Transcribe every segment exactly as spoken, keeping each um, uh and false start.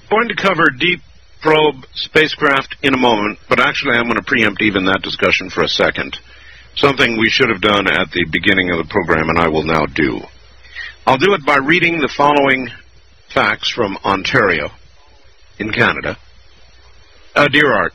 going to cover deep probe spacecraft in a moment, but actually I'm going to preempt even that discussion for a second. Something we should have done at the beginning of the program, and I will now do. I'll do it by reading the following facts from Ontario, in Canada. Uh, dear Art,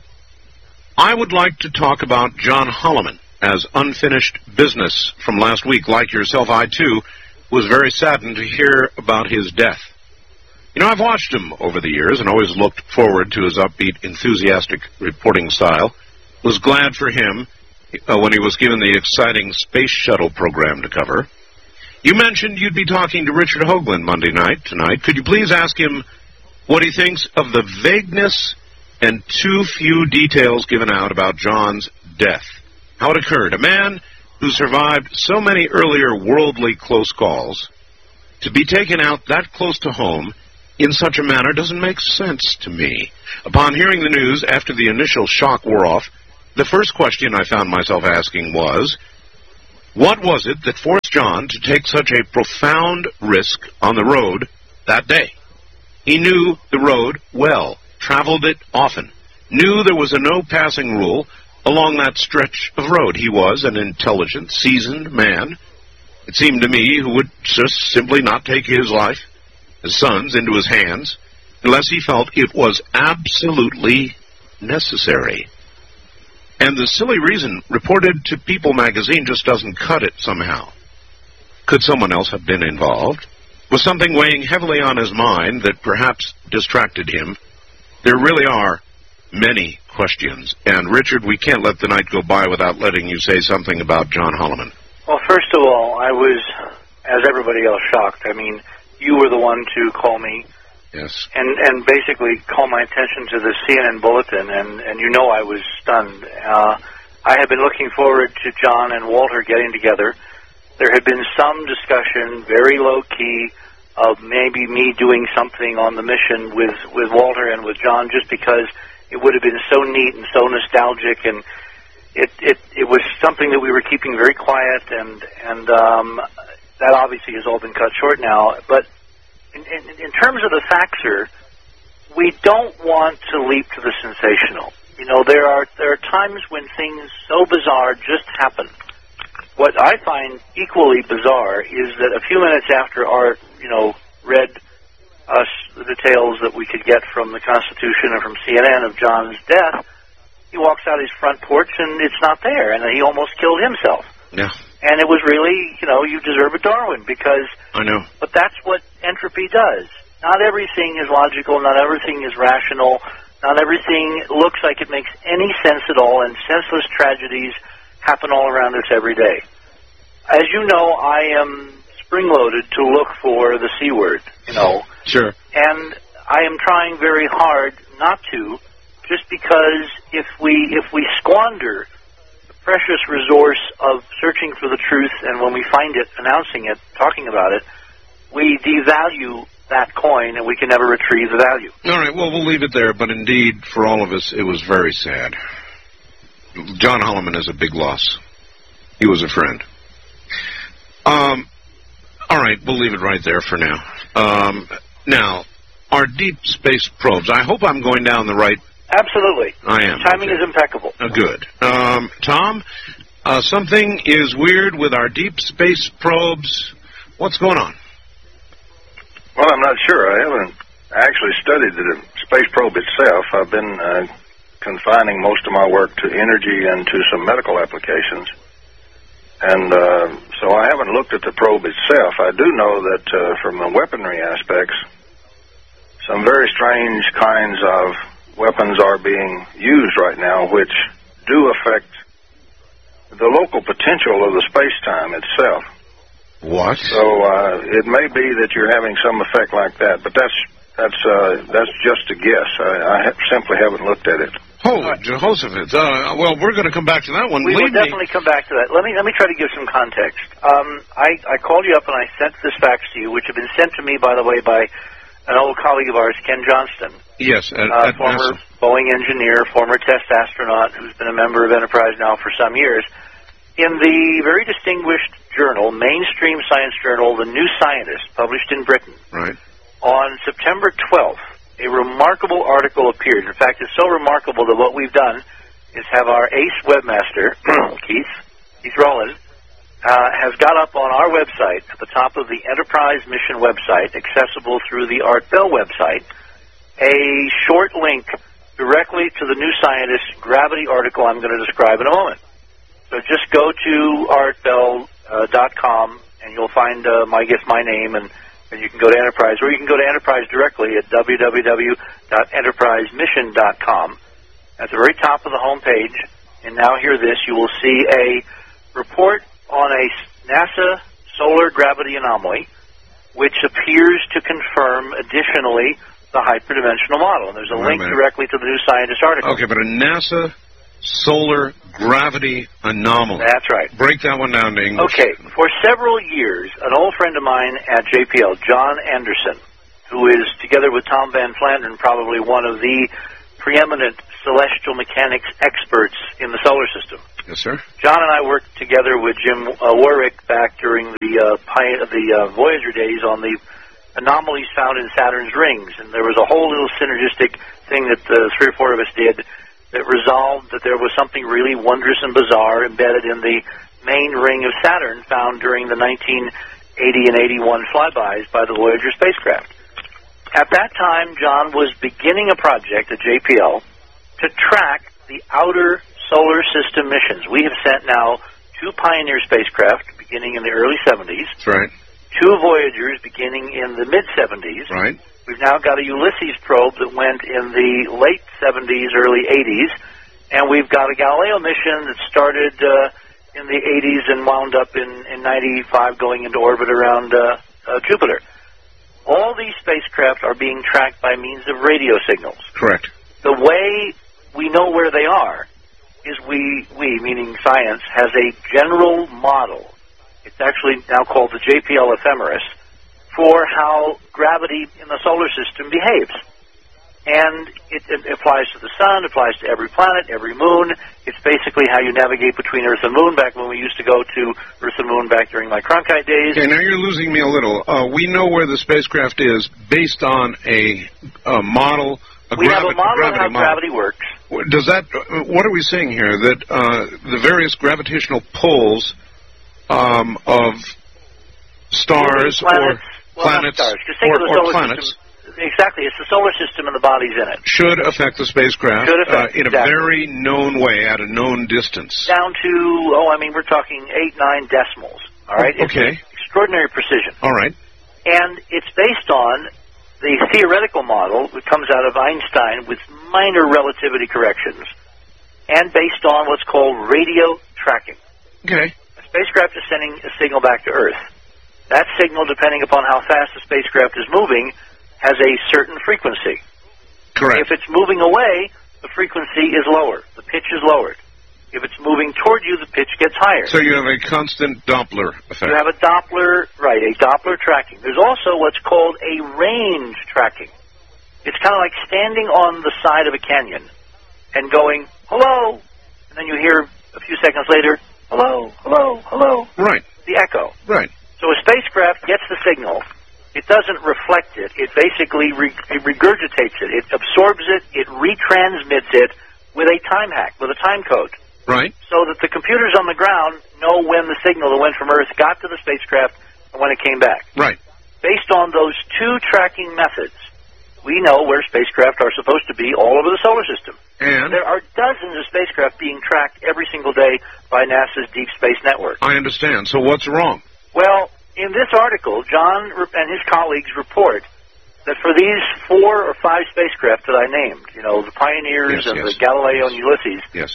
I would like to talk about John Holloman as unfinished business from last week. Like yourself, I, too, was very saddened to hear about his death. You know, I've watched him over the years and always looked forward to his upbeat, enthusiastic reporting style. Was glad for him uh, when he was given the exciting space shuttle program to cover. You mentioned you'd be talking to Richard Hoagland Monday night tonight. Could you please ask him what he thinks of the vagueness and too few details given out about John's death? How it occurred. A man who survived so many earlier worldly close calls, to be taken out that close to home in such a manner doesn't make sense to me. Upon hearing the news, after the initial shock wore off, the first question I found myself asking was, what was it that forced John to take such a profound risk on the road that day? He knew the road well, traveled it often, knew there was a no-passing rule along that stretch of road. He was an intelligent, seasoned man, it seemed to me, who would just simply not take his life, his son's, into his hands unless he felt it was absolutely necessary. And the silly reason reported to People magazine just doesn't cut it somehow. Could someone else have been involved? Was something weighing heavily on his mind that perhaps distracted him? There really are many questions. And, Richard, we can't let the night go by without letting you say something about John Holloman. Well, first of all, I was, as everybody else, shocked. I mean, you were the one to call me. Yes. And and basically call my attention to the C N N Bulletin, and, and you know I was stunned. Uh, I had been looking forward to John and Walter getting together. There had been some discussion, very low-key, of maybe me doing something on the mission with, with Walter and with John, just because it would have been so neat and so nostalgic, and it, it, it was something that we were keeping very quiet, and, and um, that obviously has all been cut short now. But in, in, in terms of the facts, sir, we don't want to leap to the sensational. You know, there are there are times when things so bizarre just happen. What I find equally bizarre is that a few minutes after Art, you know, read us the details that we could get from the Constitution and from C N N of John's death, he walks out his front porch and it's not there, and he almost killed himself. Yeah. And it was really, you know, you deserve a Darwin, because... I know. But that's what entropy does. Not everything is logical, not everything is rational, not everything looks like it makes any sense at all, and senseless tragedies happen all around us every day. As you know, I am spring-loaded to look for the C word, you know. Sure. And I am trying very hard not to, just because if we if we squander the precious resource of searching for the truth, and when we find it, announcing it, talking about it, we devalue that coin, and we can never retrieve the value. All right, well, we'll leave it there, but indeed, for all of us, it was very sad. John Holloman is a big loss. He was a friend. Um, all right, we'll leave it right there for now. Um, now, our deep space probes, I hope I'm going down the right... Absolutely. I am. Timing okay. is impeccable. Uh, good. Um, Tom, uh, something is weird with our deep space probes. What's going on? Well, I'm not sure. I haven't actually studied the space probe itself. I've been uh, confining most of my work to energy and to some medical applications. And uh, so I haven't looked at the probe itself. I do know that uh, from the weaponry aspects, some very strange kinds of weapons are being used right now, which do affect the local potential of the space-time itself. What? So uh, it may be that you're having some effect like that, but that's that's uh, that's just a guess. I, I ha- simply haven't looked at it. Holy Jehoshaphat! Uh, well, we're going to come back to that one. We Believe will definitely me. come back to that. Let me let me try to give some context. Um, I, I called you up and I sent this fax to you, which had been sent to me, by the way, by an old colleague of ours, Ken Johnston. Yes, at, uh, at former NASA. Boeing engineer, former test astronaut, who's been a member of Enterprise now for some years. In the very distinguished journal, mainstream science journal, The New Scientist, published in Britain, right, on September twelfth, a remarkable article appeared. In fact, it's so remarkable that what we've done is have our ace webmaster, Keith, Keith Rowland, uh, has got up on our website, at the top of the Enterprise Mission website, accessible through the Art Bell website, a short link directly to the New Scientist Gravity article I'm going to describe in a moment. So just go to art bell dot com, and you'll find, uh, my, I guess, my name, and, and you can go to Enterprise, or you can go to Enterprise directly at w w w dot enterprise mission dot com. At the very top of the home page, and now hear this, you will see a report on a NASA solar gravity anomaly, which appears to confirm, additionally, the hyperdimensional model. And there's a Wait link a directly to the New Scientist article. Okay, but a NASA solar gravity anomaly. That's right. Break that one down to English. Okay, for several years, an old friend of mine at J P L, John Anderson, who is, together with Tom Van Flandern, probably one of the preeminent celestial mechanics experts in the solar system. Yes, sir. John and I worked together with Jim uh, Warwick back during the uh, pi- the uh, Voyager days on the anomalies found in Saturn's rings, and there was a whole little synergistic thing that uh, three or four of us did that resolved that there was something really wondrous and bizarre embedded in the main ring of Saturn found during the nineteen eighty and eighty-one flybys by the Voyager spacecraft. At that time, John was beginning a project at J P L to track the outer solar system missions. We have sent now two Pioneer spacecraft beginning in the early seventies. That's right. Two Voyagers beginning in the mid-seventies. Right. We've now got a Ulysses probe that went in the late seventies, early eighties. And we've got a Galileo mission that started uh, in the eighties and wound up in, in ninety-five going into orbit around uh, uh, Jupiter. All these spacecraft are being tracked by means of radio signals. Correct. The way we know where they are is we, we, meaning science, has a general model. It's actually now called the J P L ephemeris, for how gravity in the solar system behaves. And it, it applies to the sun, applies to every planet, every moon. It's basically how you navigate between Earth and Moon back when we used to go to Earth and Moon back during my Cronkite days. Okay, now you're losing me a little. Uh, we know where the spacecraft is based on a, a model, a we gravi- have a model gravity of how model. gravity works. Does that? What are we saying here? That uh, the various gravitational pulls um, of stars planets, or well, planets stars, think or, of the or solar planets system. Exactly, it's the solar system and the bodies in it. should affect the spacecraft Should affect, uh, in exactly. a very known way at a known distance. Down to, oh, I mean, we're talking eight, nine decimals. All right. Oh, okay. It's extraordinary precision. All right. And it's based on the theoretical model that comes out of Einstein with minor relativity corrections, and based on what's called radio tracking. Okay. A spacecraft is sending a signal back to Earth. That signal, depending upon how fast the spacecraft is moving, has a certain frequency. Correct. If it's moving away, the frequency is lower. The pitch is lowered. If it's moving toward you, the pitch gets higher. So you have a constant Doppler effect. You have a Doppler, right, a Doppler tracking. There's also what's called a range tracking. It's kind of like standing on the side of a canyon and going, hello, and then you hear a few seconds later, hello, hello, hello. Right. The echo. Right. So a spacecraft gets the signal. It doesn't reflect it. It basically re- it regurgitates it. It absorbs it. It retransmits it with a time hack, with a time code. Right. So that the computers on the ground know when the signal that went from Earth got to the spacecraft and when it came back. Right. Based on those two tracking methods, we know where spacecraft are supposed to be all over the solar system. And There are dozens of spacecraft being tracked every single day by NASA's Deep Space Network. I understand. So what's wrong? Well, in this article, John and his colleagues report that for these four or five spacecraft that I named, you know, the Pioneers Yes, and yes. the Galileo and Ulysses, Yes.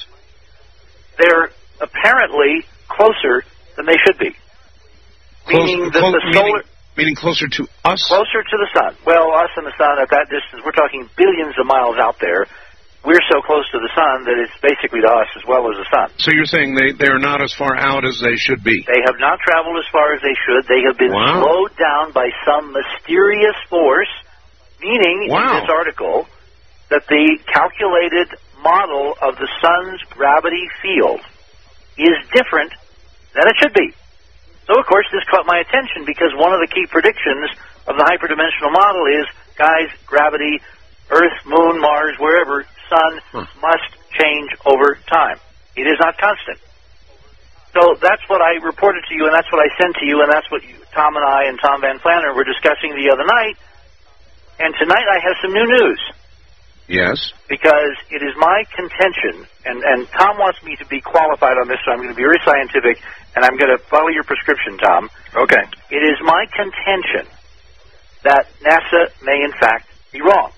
they're apparently closer than they should be. Close, meaning that clo- the solar... meaning, meaning closer to us? Closer to the sun. Well, us and the sun at that distance, we're talking billions of miles out there. We're so close to the sun that it's basically to us as well as the sun. So you're saying they, they're not as far out as they should be? They have not traveled as far as they should. They have been Wow. slowed down by some mysterious force, meaning, Wow. in this article, that the calculated model of the sun's gravity field is different than it should be. So, of course, this caught my attention because one of the key predictions of the hyperdimensional model is, guys, gravity Earth, Moon, Mars, wherever, Sun huh. must change over time. It is not constant. So that's what I reported to you, and that's what I sent to you, and that's what you, Tom and I and Tom Van Flanner were discussing the other night. And tonight I have some new news. Yes. Because it is my contention, and, and Tom wants me to be qualified on this, so I'm going to be very scientific, and I'm going to follow your prescription, Tom. Okay. It is my contention that NASA may in fact be wrong.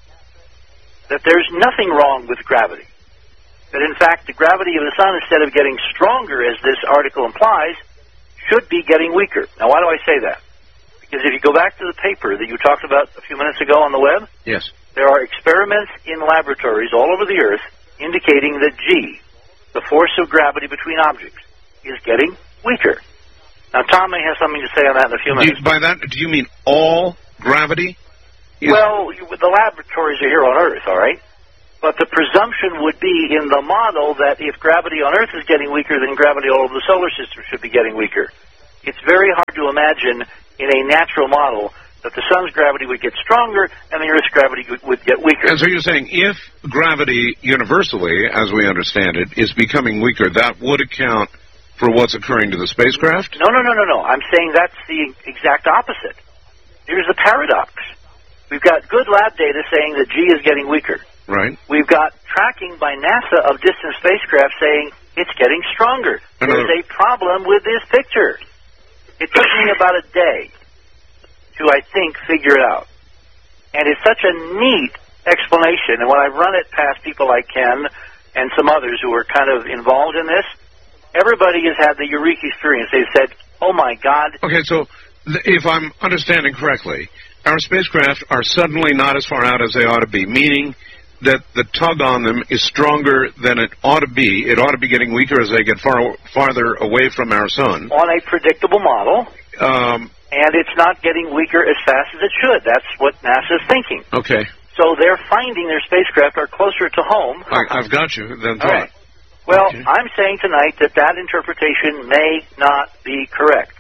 That there's nothing wrong with gravity. That in fact the gravity of the sun, instead of getting stronger, as this article implies, should be getting weaker. Now why do I say that? Because if you go back to the paper that you talked about a few minutes ago on the web, yes, there are experiments in laboratories all over the Earth indicating that G, the force of gravity between objects, is getting weaker. Now, Tom may have something to say on that in a few minutes. Do you, by that, do you mean all gravity? Is well, you, the laboratories are here on Earth, all right? But the presumption would be in the model that if gravity on Earth is getting weaker, then gravity all over the solar system should be getting weaker. It's very hard to imagine in a natural model that the sun's gravity would get stronger and the Earth's gravity would, would get weaker. And so you're saying if gravity universally, as we understand it, is becoming weaker, that would account for what's occurring to the spacecraft? No, no, no, no, no. I'm saying that's the exact opposite. Here's the paradox. We've got good lab data saying that G is getting weaker. Right. We've got tracking by NASA of distant spacecraft saying it's getting stronger. Another... There's a problem with this picture. It took me about a day to, I think, figure it out. And it's such a neat explanation, and when I've run it past people like Ken and some others who are kind of involved in this, everybody has had the eureka experience. They've said, oh my God. Okay, so th- if I'm understanding correctly, our spacecraft are suddenly not as far out as they ought to be, meaning that the tug on them is stronger than it ought to be. It ought to be getting weaker as they get far farther away from our sun. On a predictable model. Um, and it's not getting weaker as fast as it should. That's what NASA's thinking. Okay. So they're finding their spacecraft are closer to home. I, I've got you. Then All right. Well, okay. I'm saying tonight that that interpretation may not be correct.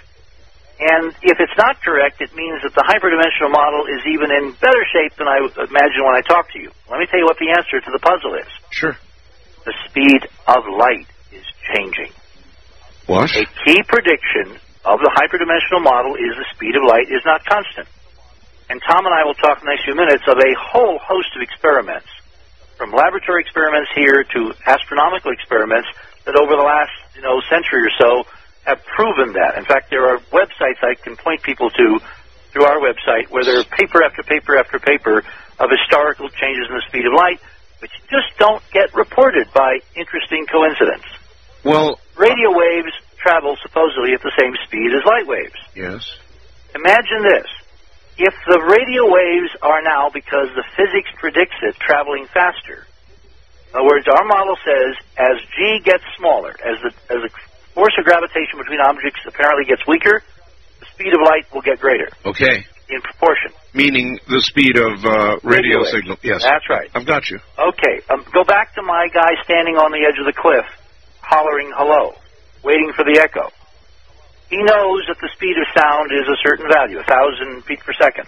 And if it's not correct, it means that the hyperdimensional model is even in better shape than I imagined when I talked to you. Let me tell you what the answer to the puzzle is. Sure. The speed of light is changing. What? A key prediction of the hyperdimensional model is the speed of light is not constant. And Tom and I will talk in the next few minutes of a whole host of experiments, from laboratory experiments here to astronomical experiments that over the last, you know, century or so have proven that. In fact, there are websites I can point people to through our website where there are paper after paper after paper of historical changes in the speed of light, which just don't get reported by interesting coincidence. Well, radio waves travel supposedly at the same speed as light waves. Yes. Imagine this. If the radio waves are now, because the physics predicts it, traveling faster, in other words, our model says as G gets smaller, as the, as the force of gravitation between objects apparently gets weaker, the speed of light will get greater. Okay. In proportion. Meaning the speed of uh, radio, radio signal. Yes. That's right. I've got you. Okay. Um, go back to my guy standing on the edge of the cliff, hollering hello, waiting for the echo. He knows that the speed of sound is a certain value, a thousand feet per second.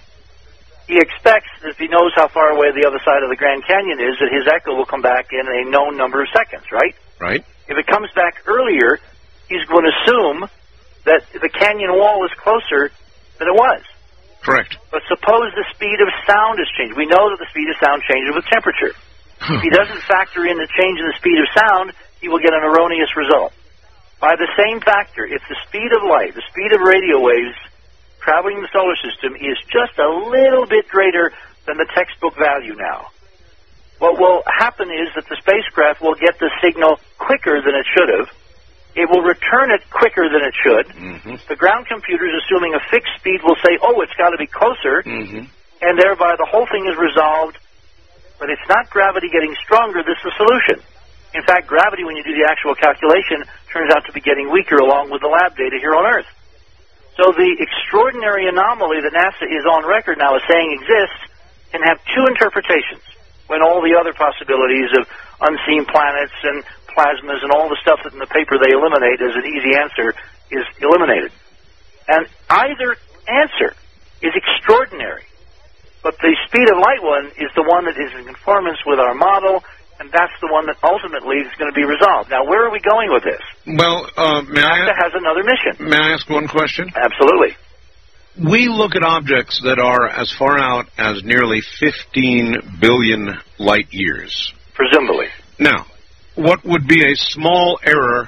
He expects that if he knows how far away the other side of the Grand Canyon is, that his echo will come back in a known number of seconds, right? Right. If it comes back earlier, he's going to assume that the canyon wall is closer than it was. Correct. But suppose the speed of sound is changed. We know that the speed of sound changes with temperature. If he doesn't factor in the change in the speed of sound, he will get an erroneous result. By the same factor, if the speed of light, the speed of radio waves traveling the solar system is just a little bit greater than the textbook value now, what will happen is that the spacecraft will get the signal quicker than it should have. It will return it quicker than it should. Mm-hmm. The ground computers, assuming a fixed speed, will say, oh, it's got to be closer, mm-hmm. and thereby the whole thing is resolved. But it's not gravity getting stronger, this is the solution. In fact, gravity, when you do the actual calculation, turns out to be getting weaker along with the lab data here on Earth. So the extraordinary anomaly that NASA is on record now as saying exists can have two interpretations, when all the other possibilities of unseen planets and plasmas and all the stuff that in the paper they eliminate as an easy answer is eliminated. And either answer is extraordinary. But the speed of light one is the one that is in conformance with our model, and that's the one that ultimately is going to be resolved. Now, where are we going with this? Well, uh, may I... NASA has another mission. May I ask one question? Absolutely. We look at objects that are as far out as nearly fifteen billion light years. Presumably. Now, what would be a small error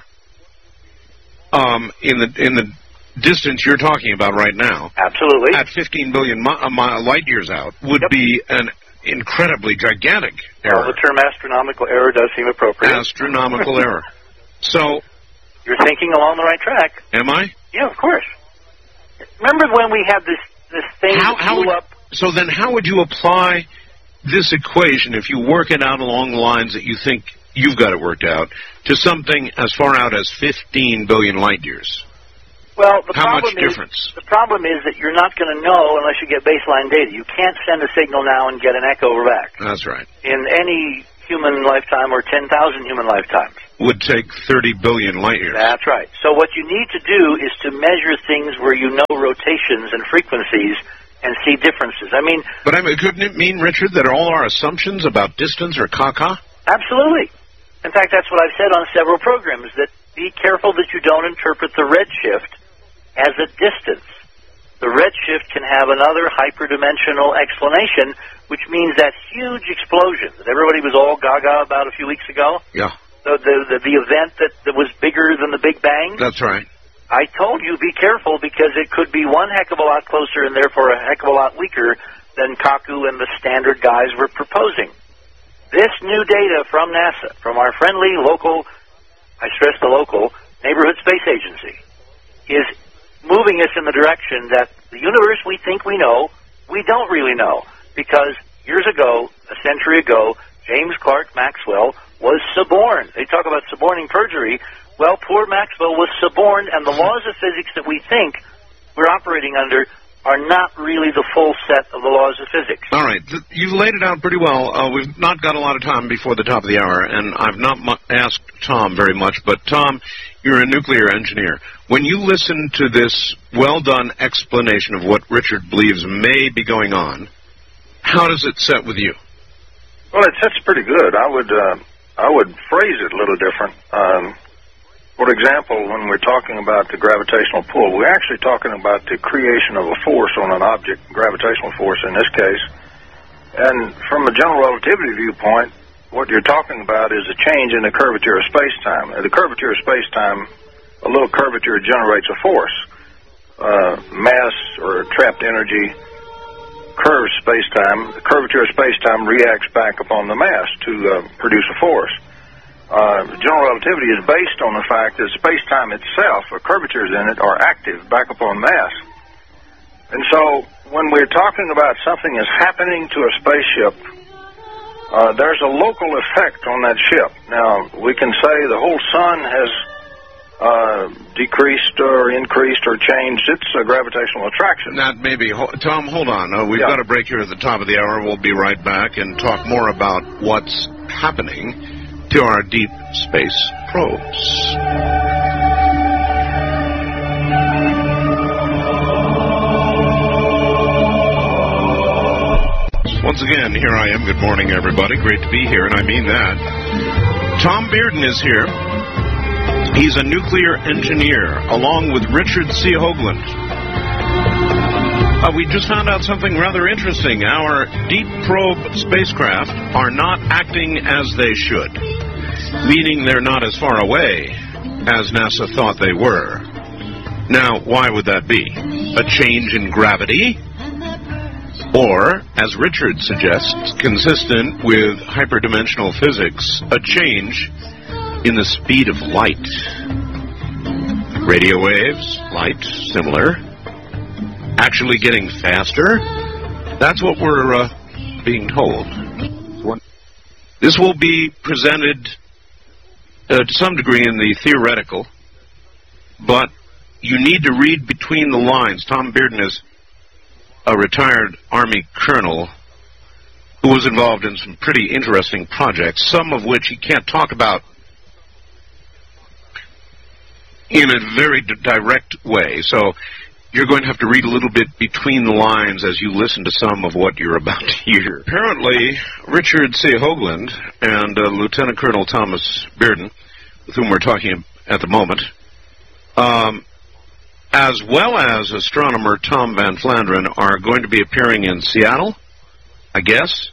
um, in the in the distance you're talking about right now? Absolutely. At fifteen billion mi- uh, mi- light years out would yep. be an incredibly gigantic error. Well, the term astronomical error does seem appropriate. Astronomical error. So, you're thinking along the right track. Am I? Yeah, of course. Remember when we had this this thing how, that how blew would, up? So then, how would you apply this equation if you work it out along the lines that you think you've got it worked out to something as far out as fifteen billion light years? Well, the How problem much is, difference? The problem is that you're not going to know unless you get baseline data. You can't send a signal now and get an echo back. That's right. In any human lifetime or ten thousand human lifetimes. Would take thirty billion light years. That's right. So what you need to do is to measure things where you know rotations and frequencies and see differences. I mean... But I mean, couldn't it mean, Richard, that all our assumptions about distance are caca? Absolutely. In fact, that's what I've said on several programs, that be careful that you don't interpret the redshift as a distance. The redshift can have another hyperdimensional explanation, which means that huge explosion that everybody was all gaga about a few weeks ago. Yeah. The, the, the, the event that, that was bigger than the Big Bang. That's right. I told you be careful because it could be one heck of a lot closer and therefore a heck of a lot weaker than Kaku and the standard guys were proposing. This new data from NASA, from our friendly local, I stress the local, neighborhood space agency, is moving us in the direction that the universe we think we know, we don't really know. Because years ago, a century ago, James Clerk Maxwell was suborned. They talk about suborning perjury. Well, poor Maxwell was suborned, and the laws of physics that we think we're operating under are not really the full set of the laws of physics. All right. Th- you've laid it out pretty well. Uh, we've not got a lot of time before the top of the hour, and I've not mu- asked Tom very much, but Tom, you're a nuclear engineer. When you listen to this well-done explanation of what Richard believes may be going on, how does it set with you? Well, it sets pretty good. I would uh, I would phrase it a little different. Um, for example, when we're talking about the gravitational pull, we're actually talking about the creation of a force on an object, gravitational force in this case. And from a general relativity viewpoint, what you're talking about is a change in the curvature of space-time. The curvature of space-time, a little curvature generates a force. Uh, mass or trapped energy curves space-time. The curvature of space-time reacts back upon the mass to uh, produce a force. Uh, general relativity is based on the fact that space-time itself, or curvatures in it, are active back upon mass. And so when we're talking about something is happening to a spaceship, uh, there's a local effect on that ship. Now, we can say the whole sun has uh, decreased or increased or changed its uh, gravitational attraction. That may be. Ho- Tom, hold on. Uh, we've Yeah. got a break here at the top of the hour. We'll be right back and talk more about what's happening to our deep space probes. Once again, here I am. Good morning, everybody. Great to be here, and I mean that. Tom Bearden is here. He's a nuclear engineer, along with Richard C. Hoagland. Uh, we just found out something rather interesting. Our deep probe spacecraft are not acting as they should, meaning they're not as far away as NASA thought they were. Now, why would that be? A change in gravity? Or, as Richard suggests, consistent with hyperdimensional physics, a change in the speed of light. Radio waves, light, similar. Actually getting faster? That's what we're uh, being told. This will be presented uh, to some degree in the theoretical, but you need to read between the lines. Tom Bearden is a retired Army colonel who was involved in some pretty interesting projects, some of which he can't talk about in a very d- direct way. So you're going to have to read a little bit between the lines as you listen to some of what you're about to hear. Apparently, Richard C. Hoagland and uh, Lieutenant Colonel Thomas Bearden, with whom we're talking at the moment, um, as well as astronomer Tom Van Flanderen, are going to be appearing in Seattle, I guess,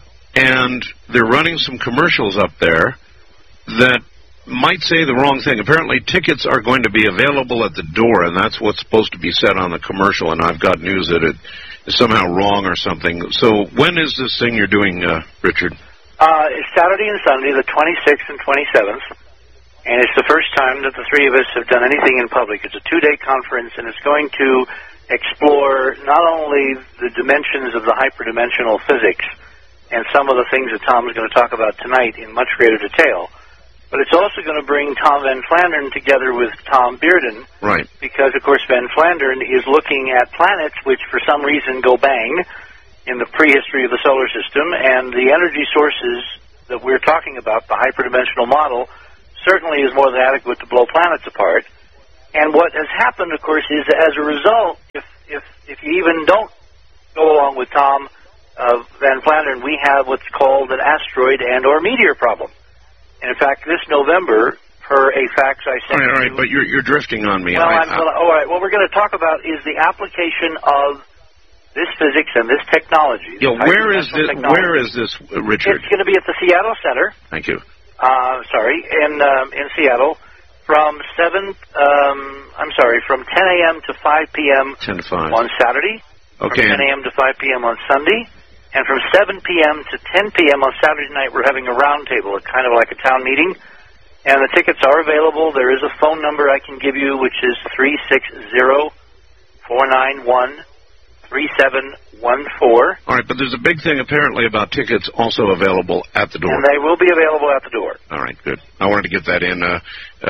and they're running some commercials up there that might say the wrong thing. Apparently, tickets are going to be available at the door, and that's what's supposed to be said on the commercial, and I've got news that it is somehow wrong or something. So when is this thing you're doing, uh, Richard? Uh, it's Saturday and Sunday, the twenty-sixth and twenty-seventh, and it's the first time that the three of us have done anything in public. It's a two-day conference, and it's going to explore not only the dimensions of the hyperdimensional physics and some of the things that Tom is going to talk about tonight in much greater detail, but it's also going to bring Tom Van Flanderen together with Tom Bearden. Right. Because, of course, Van Flanderen is looking at planets which, for some reason, go bang in the prehistory of the solar system, and the energy sources that we're talking about, the hyperdimensional model, certainly is more than adequate to blow planets apart. And what has happened, of course, is as a result, if if, if you even don't go along with Tom uh, Van Flanderen, we have what's called an asteroid and or meteor problem. And in fact, this November, per a fax I sent all right, all right, you... but you're, you're drifting on me. Well, I, I'm, well, all right, what we're going to talk about is the application of this physics and this technology. Yeah, where is this, where is this, uh, Richard? It's going to be at the Seattle Center. Thank you. Uh, sorry, in um, in Seattle, from seven, um, I'm sorry, from ten a.m. to five p.m. ten to five. On Saturday. Okay. From ten a.m. to five p.m. on Sunday. And from seven p.m. to ten p.m. on Saturday night, we're having a roundtable, kind of like a town meeting. And the tickets are available. There is a phone number I can give you, which is three six zero, four nine one, three seven one four. All right, but there's a big thing apparently about tickets also available at the door. And they will be available at the door. All right, good. I wanted to get that in. Uh,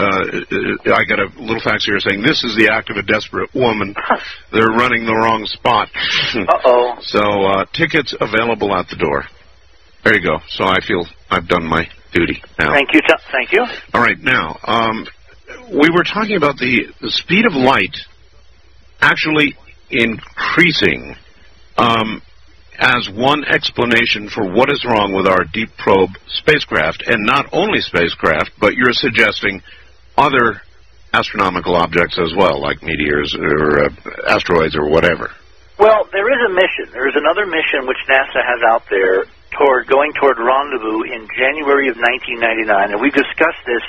uh, I got a little fax here saying, this is the act of a desperate woman. They're running the wrong spot. Uh-oh. So uh, tickets available at the door. There you go. So I feel I've done my duty now. Thank you. T- thank you. All right, now, um, we were talking about the, the speed of light actually increasing um, as one explanation for what is wrong with our deep probe spacecraft, and not only spacecraft, but you're suggesting other astronomical objects as well, like meteors or uh, asteroids or whatever. Well, there is a mission. There is another mission which NASA has out there toward going toward rendezvous in January of nineteen ninety-nine, and we've discussed this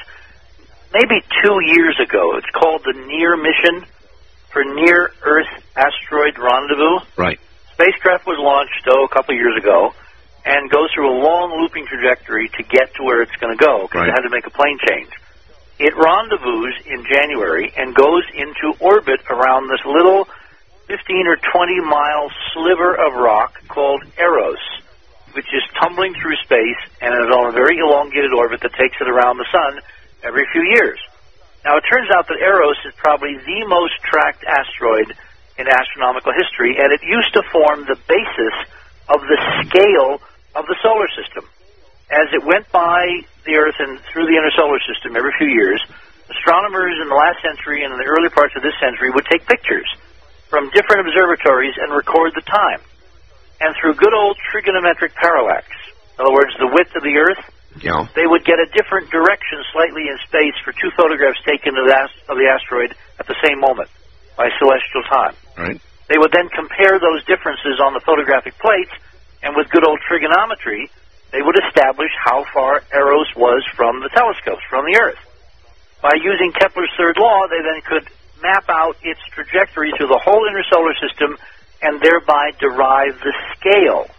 maybe two years ago. It's called the NEAR mission, for Near-Earth Asteroid Rendezvous. Right. Spacecraft was launched, oh, a couple years ago, and goes through a long looping trajectory to get to where it's going to go, because right. it had to make a plane change. It rendezvous in January and goes into orbit around this little fifteen or twenty mile sliver of rock called Eros, which is tumbling through space and is on a very elongated orbit that takes it around the sun every few years. Now, it turns out that Eros is probably the most tracked asteroid in astronomical history, and it used to form the basis of the scale of the solar system. As it went by the Earth and through the inner solar system every few years, astronomers in the last century and in the early parts of this century would take pictures from different observatories and record the time. And through good old trigonometric parallax, in other words, the width of the Earth, yeah. they would get a different direction slightly in space for two photographs taken of the, ast- of the asteroid at the same moment by celestial time. Right. They would then compare those differences on the photographic plates, and with good old trigonometry, they would establish how far Eros was from the telescopes, from the Earth. By using Kepler's third law, they then could map out its trajectory through the whole inner solar system and thereby derive the scale.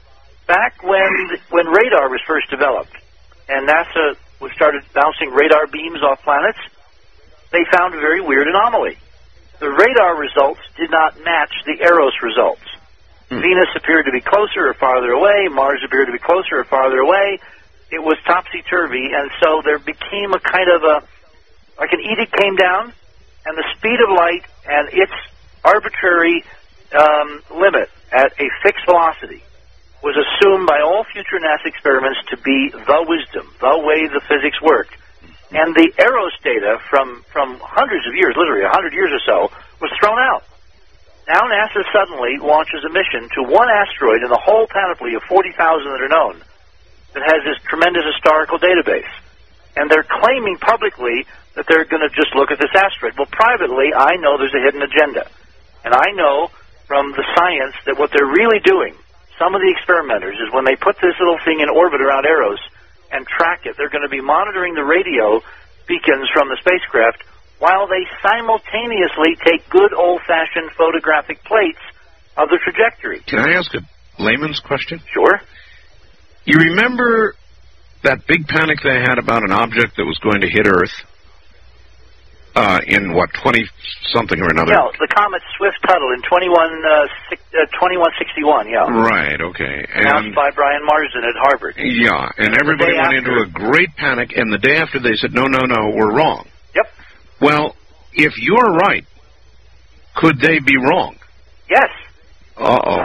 Back when when radar was first developed, and NASA was started bouncing radar beams off planets, they found a very weird anomaly. The radar results did not match the Eros results. Hmm. Venus appeared to be closer or farther away. Mars appeared to be closer or farther away. It was topsy-turvy, and so there became a kind of a, like an edict came down, and the speed of light and its arbitrary um, limit at a fixed velocity was assumed by all future NASA experiments to be the wisdom, the way the physics worked. And the Eros data from, from hundreds of years, literally a hundred years or so, was thrown out. Now NASA suddenly launches a mission to one asteroid in the whole panoply of forty thousand that are known that has this tremendous historical database. And they're claiming publicly that they're going to just look at this asteroid. Well, privately, I know there's a hidden agenda. And I know from the science that what they're really doing, some of the experimenters, is when they put this little thing in orbit around Eros and track it, they're going to be monitoring the radio beacons from the spacecraft while they simultaneously take good old-fashioned photographic plates of the trajectory. Can I ask a layman's question? Sure. You remember that big panic they had about an object that was going to hit Earth uh, in, what, twenty-something or another? Yeah, the comet Swift-Tuttle in twenty-one sixty-one, yeah. Right, okay. Announced And, by Brian Marsden at Harvard. yeah, and everybody went after, into a great panic, and the day after they said, no, no, no, we're wrong. Yep. Well, if you're right, could they be wrong? Yes. Uh-oh.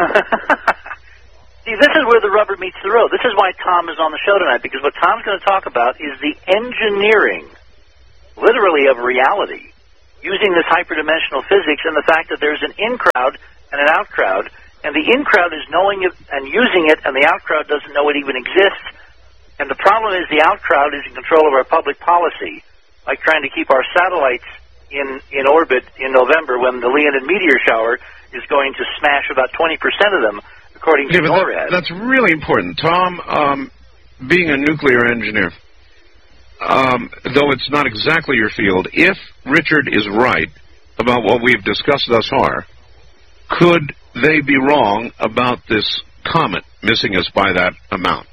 See, this is where the rubber meets the road. This is why Tom is on the show tonight, because what Tom's going to talk about is the engineering, literally, of reality, using this hyperdimensional physics and the fact that there's an in-crowd and an out-crowd, and the in-crowd is knowing it and using it, and the out-crowd doesn't know it even exists. And the problem is the out-crowd is in control of our public policy, like trying to keep our satellites in, in orbit in November when the Leonid meteor shower is going to smash about twenty percent of them, according to yeah, but NORAD. that, that's really important. Tom, um, being a nuclear engineer, um, though it's not exactly your field, if Richard is right about what we've discussed thus far, could they be wrong about this comet missing us by that amount?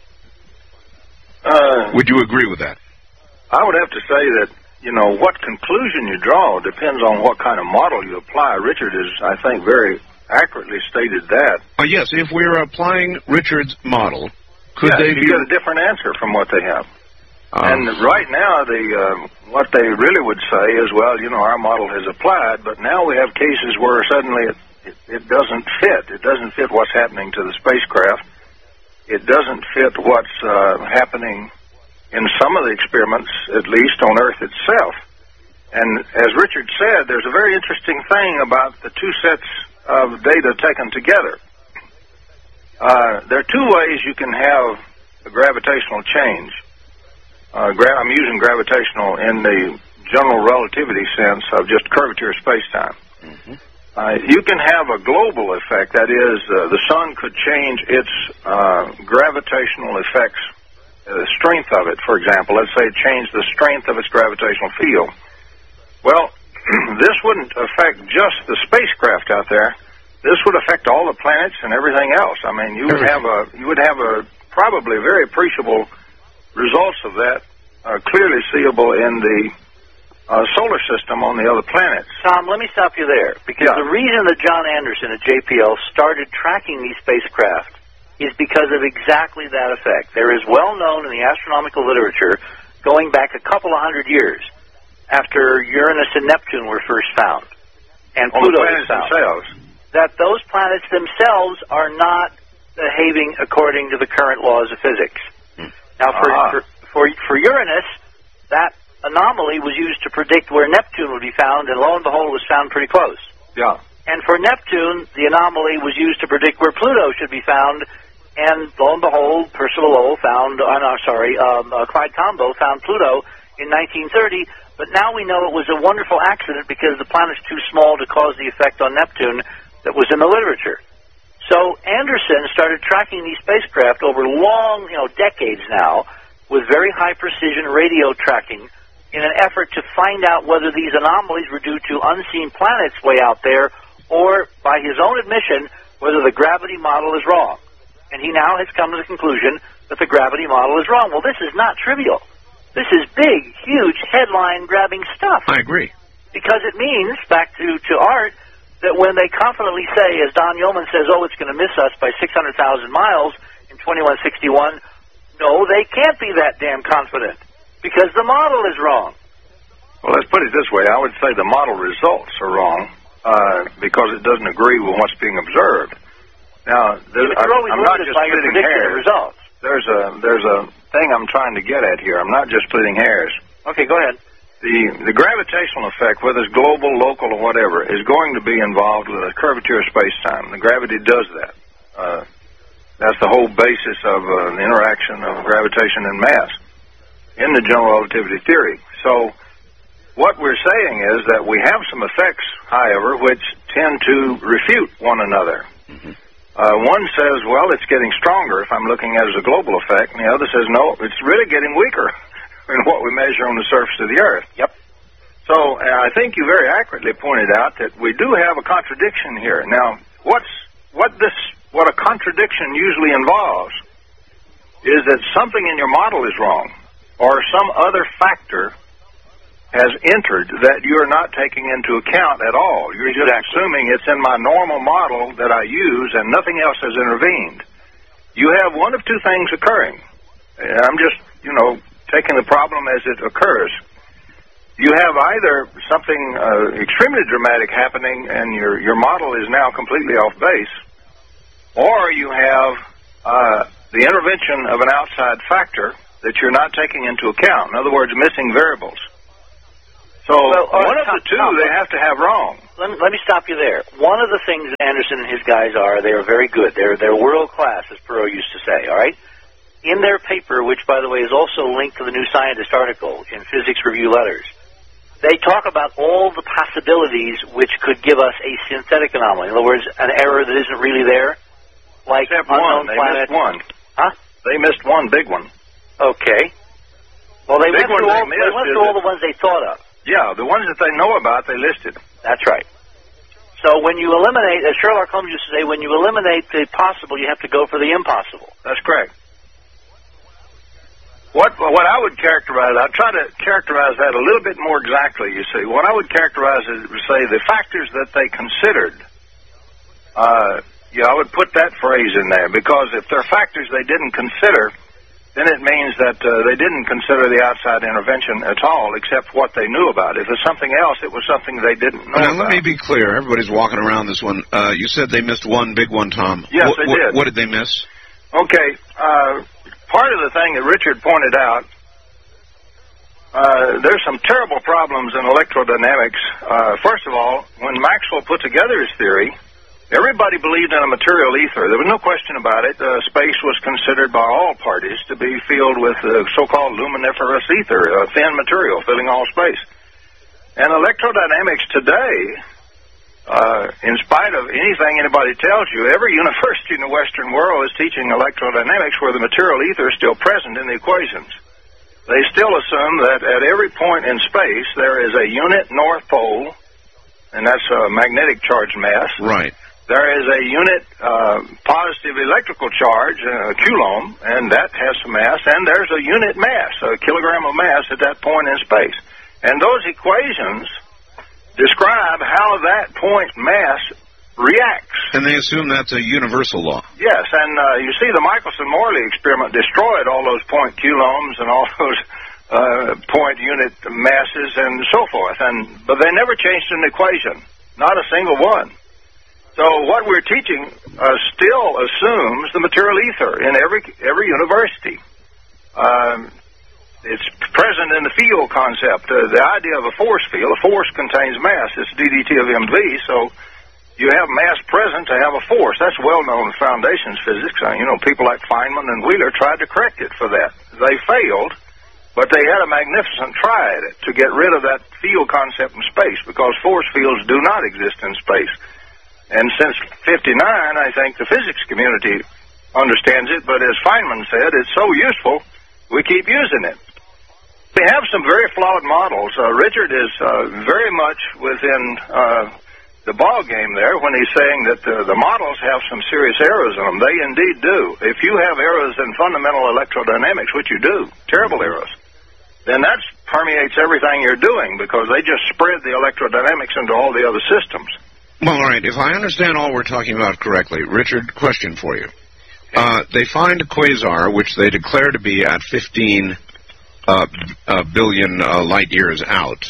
Uh, Would you agree with that? I would have to say that, you know, what conclusion you draw depends on what kind of model you apply. Richard has, I think, very accurately stated that. Uh, yes, if we're applying Richard's model, could yeah, they you be... get a different answer from what they have. Um, and right now, the uh, what they really would say is, well, you know, our model has applied, but now we have cases where suddenly it, it, it doesn't fit. It doesn't fit what's happening to the spacecraft. It doesn't fit what's uh, happening in some of the experiments, at least on Earth itself. And as Richard said, there's a very interesting thing about the two sets of data taken together. Uh, there are two ways you can have a gravitational change. Uh, gra- I'm using gravitational in the general relativity sense of just curvature of space-time. mm-hmm. Uh, you can have a global effect, that is, uh, the sun could change its uh, gravitational effects, uh, the strength of it, for example. Let's say it changed the strength of its gravitational field. Well, this wouldn't affect just the spacecraft out there. This would affect all the planets and everything else. I mean, you would have a you would have a probably very appreciable results of that, uh, clearly seeable in the uh, solar system on the other planets. Tom, let me stop you there, because Yeah. the reason that John Anderson at J P L started tracking these spacecraft is because of exactly that effect. There is well known in the astronomical literature, going back a couple of hundred years, after Uranus and Neptune were first found, and On the Pluto was planets found, themselves. that those planets themselves are not behaving according to the current laws of physics. Hmm. Now, for, Ah. for, for, for Uranus, that anomaly was used to predict where Neptune would be found, and lo and behold, it was found pretty close. Yeah. And for Neptune, the anomaly was used to predict where Pluto should be found, and lo and behold, Percival Lowell found, uh, no, sorry, um, uh, Clyde Tombaugh found Pluto in nineteen thirty, but now we know it was a wonderful accident because the planet's too small to cause the effect on Neptune that was in the literature. So Anderson started tracking these spacecraft over long, you know, decades now, with very high precision radio tracking in an effort to find out whether these anomalies were due to unseen planets way out there, or, by his own admission, whether the gravity model is wrong. And he now has come to the conclusion that the gravity model is wrong. Well, this is not trivial. This is big, huge, headline-grabbing stuff. I agree. Because it means, back to, to Art, that when they confidently say, as Don Yeoman says, oh, it's going to miss us by six hundred thousand miles in twenty-one sixty-one, no, they can't be that damn confident, because the model is wrong. Well, let's put it this way. I would say the model results are wrong uh, because it doesn't agree with what's being observed. Now, You're I'm, always I'm not limited just by your splitting predicted hairs. results. There's a there's a thing I'm trying to get at here. I'm not just splitting hairs. Okay, go ahead. the the gravitational effect, whether it's global, local, or whatever, is going to be involved with a curvature of space-time. The gravity does that. Uh, that's the whole basis of uh, the interaction of gravitation and mass in the general relativity theory. So what we're saying is that we have some effects, however, which tend to refute one another. Mm-hmm. Uh, one says, well, it's getting stronger if I'm looking at it as a global effect, and the other says, no, it's really getting weaker in what we measure on the surface of the Earth. Yep. So uh, I think you very accurately pointed out that we do have a contradiction here. Now, what's what this what a contradiction usually involves is that something in your model is wrong, or some other factor has entered that you're not taking into account at all. You're just assuming it's in my normal model that I use and nothing else has intervened. You have one of two things occurring. I'm just, you know, taking the problem as it occurs. You have either something uh, extremely dramatic happening and your, your model is now completely off base, or you have uh, the intervention of an outside factor that you're not taking into account. In other words, missing variables. So well, one right, of the two Tom, they have to have wrong. Let me, let me stop you there. One of the things Anderson and his guys are, they are very good. They're they're world class, as Perot used to say. All right. In their paper, which by the way is also linked to the New Scientist article in Physics Review Letters, they talk about all the possibilities which could give us a synthetic anomaly. In other words, an error that isn't really there, like Except unknown one. They planet. missed one. Huh? They missed one big one. Okay. Well, they big went through all, they they went through all the ones they thought of. Yeah, the ones that they know about, they listed. That's right. So when you eliminate, as Sherlock Holmes used to say, when you eliminate the possible, you have to go for the impossible. That's correct. What what I would characterize, I'd try to characterize that a little bit more exactly, you see. What I would characterize is, say, the factors that they considered. Uh, yeah, I would put that phrase in there, because if they're factors they didn't consider, then it means that uh, they didn't consider the outside intervention at all, except what they knew about it. If it's something else, it was something they didn't know now, about. Let me be clear. Everybody's walking around this one. Uh, you said they missed one big one, Tom. Yes, what, they what, did. What did they miss? Okay. Uh, part of the thing that Richard pointed out, uh, there's some terrible problems in electrodynamics. Uh, first of all, when Maxwell put together his theory, everybody believed in a material ether. There was no question about it. Uh, space was considered by all parties to be filled with uh, so-called luminiferous ether, a thin material filling all space. And electrodynamics today, uh, in spite of anything anybody tells you, every university in the Western world is teaching electrodynamics where the material ether is still present in the equations. They still assume that at every point in space there is a unit north pole, and that's a magnetic charge mass. Right. There is a unit uh, positive electrical charge, uh, coulomb, and that has some mass, and there's a unit mass, a kilogram of mass at that point in space. And those equations describe how that point mass reacts. And they assume that's a universal law. Yes, and uh, you see the Michelson-Morley experiment destroyed all those point coulombs and all those uh, point unit masses and so forth, and but they never changed an equation, not a single one. So what we're teaching uh, still assumes the material ether in every every university. Um, it's present in the field concept. Uh, the idea of a force field, a force contains mass. It's d d T of mv, so you have mass present to have a force. That's well-known in foundations physics. Uh, you know, people like Feynman and Wheeler tried to correct it for that. They failed, but they had a magnificent try at it to get rid of that field concept in space, because force fields do not exist in space. And since fifty-nine, I think the physics community understands it, but as Feynman said, it's so useful, we keep using it. We have some very flawed models. Uh, Richard is uh, very much within uh, the ball game there when he's saying that the, the models have some serious errors in them. They indeed do. If you have errors in fundamental electrodynamics, which you do, terrible errors, then that permeates everything you're doing, because they just spread the electrodynamics into all the other systems. Well, all right. If I understand all we're talking about correctly, Richard, question for you. Uh, they find a quasar, which they declare to be at fifteen uh, uh, billion uh, light years out.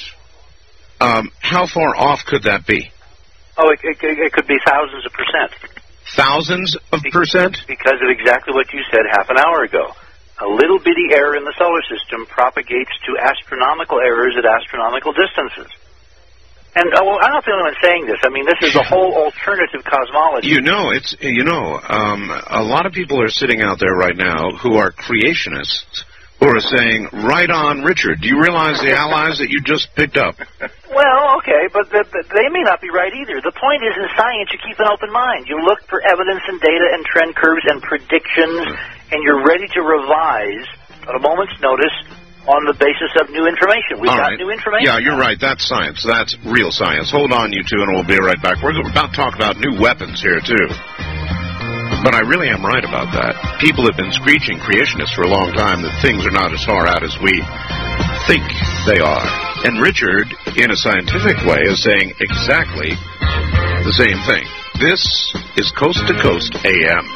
Um, how far off could that be? Oh, it, it, it could be thousands of percent. Thousands of Be- percent? Because of exactly what you said half an hour ago. a little bitty error in the solar system propagates to astronomical errors at astronomical distances. And uh, well, I'm not the only one saying this. I mean, this is a whole alternative cosmology. You know, it's you know, um, a lot of people are sitting out there right now who are creationists who are saying, "Right on, Richard. Do you realize the allies that you just picked up?" Well, okay, but, the, but they may not be right either. The point is, in science, you keep an open mind. You look for evidence and data and trend curves and predictions, and you're ready to revise at a moment's notice on the basis of new information. We've All got right. new information. Yeah, you're right. That's science. That's real science. Hold on, you two, and we'll be right back. We're about to talk about new weapons here, too. But I really am right about that. People have been screeching, creationists, for a long time that things are not as far out as we think they are. And Richard, in a scientific way, is saying exactly the same thing. This is Coast to Coast A M.